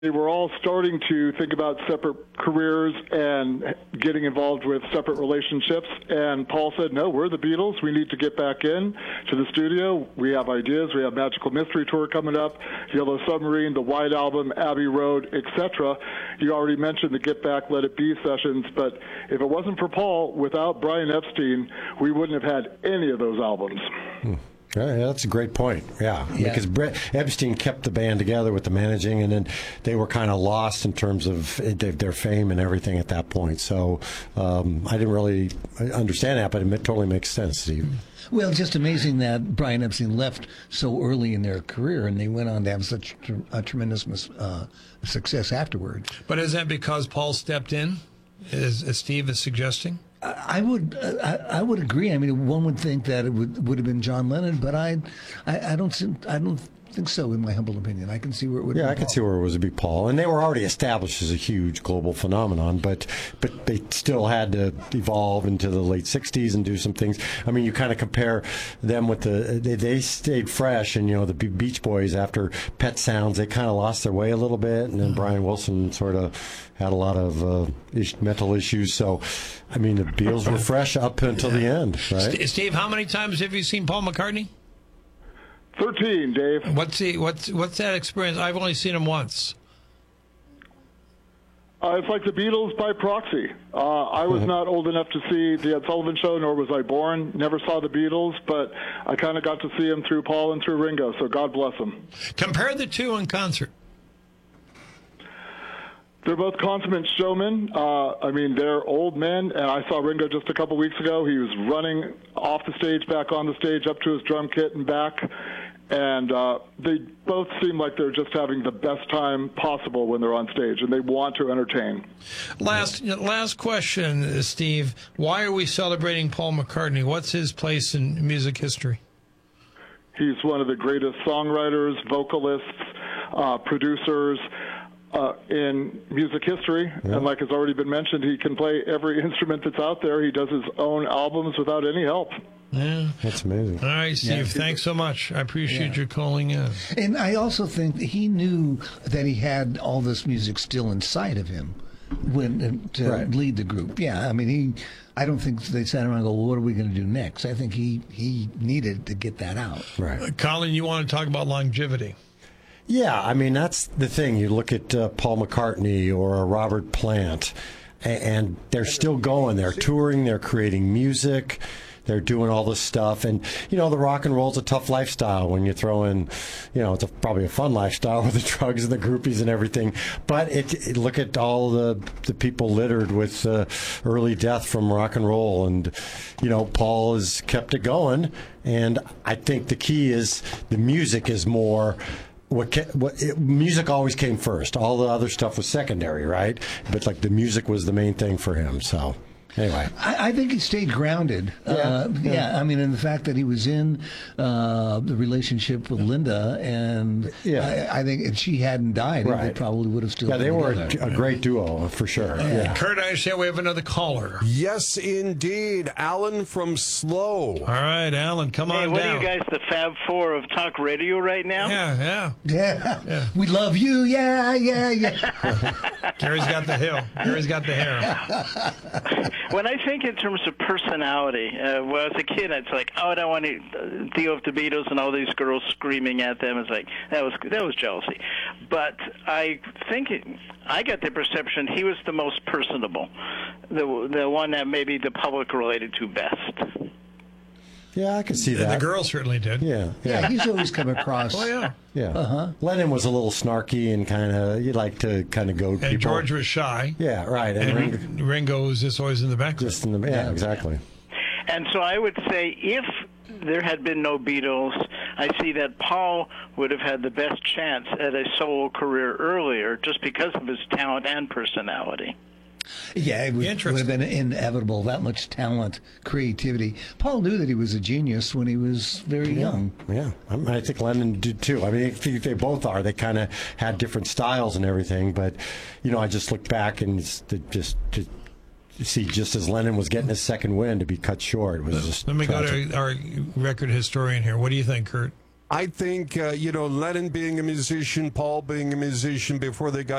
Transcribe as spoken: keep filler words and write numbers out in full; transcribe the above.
They were all starting to think about separate careers and getting involved with separate relationships. And Paul said, no, we're the Beatles. We need to get back in to the studio. We have ideas. We have Magical Mystery Tour coming up, Yellow Submarine, the White Album, Abbey Road, et cetera. You already mentioned the Get Back, Let It Be sessions. But if it wasn't for Paul, without Brian Epstein, we wouldn't have had any of those albums. Hmm. Yeah, that's a great point. Yeah, yeah. Because Brett Epstein kept the band together with the managing, and then they were kind of lost in terms of their fame and everything at that point. So um, I didn't really understand that, but it totally makes sense, Steve. Well, it's just amazing that Brian Epstein left so early in their career, and they went on to have such a tremendous uh, success afterwards. But is that because Paul stepped in, as, as Steve is suggesting? I would, I, I would agree. I mean, one would think that it would would have been John Lennon, but I, I, I don't, I don't think so. In my humble opinion, I can see where it would. Yeah, be I can Paul. see where it was to be Paul, and they were already established as a huge global phenomenon. But, but they still had to evolve into the late sixties and do some things. I mean, you kind of compare them with the they, they stayed fresh, and you know the Beach Boys after Pet Sounds, they kind of lost their way a little bit, and then Brian Wilson sort of had a lot of uh, ish, mental issues. So, I mean, the Beatles were fresh up until the end, right? Steve, how many times have you seen Paul McCartney? Thirteen, Dave. What's he, what's what's that experience? I've only seen him once. Uh, it's like the Beatles by proxy. Uh, I was not old enough to see the Ed Sullivan Show, nor was I born. Never saw the Beatles, but I kind of got to see them through Paul and through Ringo, so God bless them. Compare the two in concert. They're both consummate showmen. Uh, I mean, they're old men, and I saw Ringo just a couple weeks ago. He was running off the stage, back on the stage, up to his drum kit and back. And uh, they both seem like they're just having the best time possible when they're on stage, and they want to entertain. Last last question, Steve. Why are we celebrating Paul McCartney? What's his place in music history? He's one of the greatest songwriters, vocalists, uh, producers uh, in music history. Yeah. And like has already been mentioned, he can play every instrument that's out there. He does his own albums without any help. Yeah, that's amazing. All right, Steve, yeah. Thanks so much. I appreciate yeah. your calling in. And I also think that he knew that he had all this music still inside of him when to right. lead the group. Yeah, I mean, he. I don't think they sat around and go, well, what are we going to do next? I think he, he needed to get that out. Right. Uh, Colin, you want to talk about longevity? Yeah, I mean, that's the thing. You look at uh, Paul McCartney or Robert Plant, and, and they're still going. They're touring. They're creating music. They're doing all this stuff. And, you know, the rock and roll's a tough lifestyle when you throw in, you know, it's a, probably a fun lifestyle with the drugs and the groupies and everything. But it, it, look at all the, the people littered with uh, early death from rock and roll. And, you know, Paul has kept it going. And I think the key is the music is more... What, what it, music always came first. All the other stuff was secondary, right? But, like, the music was the main thing for him, so... Anyway, I, I think he stayed grounded. Yeah, uh, yeah. yeah, I mean, and the fact that he was in uh, the relationship with Linda, and yeah. I, I think if she hadn't died, right. they probably would have still. Yeah, they were a, together. a great duo for sure. Yeah. Yeah. Kurt, I understand we have another caller. Yes, indeed, Alan from Slow. All right, Alan, come hey, on what down. What are you guys, the Fab Four of talk radio right now? Yeah, yeah, yeah. yeah. We love you. Yeah, yeah, yeah. Gary's got the hill. Gary's got the hair. When I think in terms of personality, uh, when I was a kid, it's like, oh, I don't want to deal with the Beatles and all these girls screaming at them. It's like that was that was jealousy. But I think it, I got the perception he was the most personable, the the one that maybe the public related to best. Yeah, I can see that. The girl certainly did. Yeah, yeah. Yeah, he's always come across. Oh yeah, yeah. Uh-huh. Lennon was a little snarky and kind of you like to kind of goad and people. George was shy. Yeah, right. And, and Ringo, Ringo was just always in the background. Just in the yeah, yeah, exactly. And so I would say if there had been no Beatles, I see that Paul would have had the best chance at a solo career earlier just because of his talent and personality. Yeah, it would, would have been inevitable, that much talent, creativity. Paul knew that he was a genius when he was very yeah. young. Yeah, I, mean, I think Lennon did too. I mean, I think they both are. They kind of had different styles and everything. But, you know, I just look back and just, just to see, just as Lennon was getting his second win, to be cut short. It was just Let me tragic. go to our record historian here. What do you think, Kurt? I think, uh, you know, Lennon being a musician, Paul being a musician before they got